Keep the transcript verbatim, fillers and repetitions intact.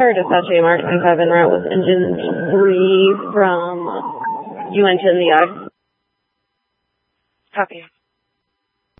Prior to Sache Mark and five en route with engine three from U N ten the I. Copy.